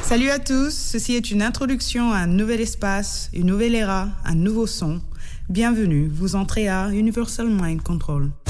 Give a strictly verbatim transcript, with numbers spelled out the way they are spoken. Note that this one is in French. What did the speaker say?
Salut à tous, ceci est une introduction à un nouvel espace, une nouvelle era, un nouveau son. Bienvenue, vous entrez à Universal Mind Control.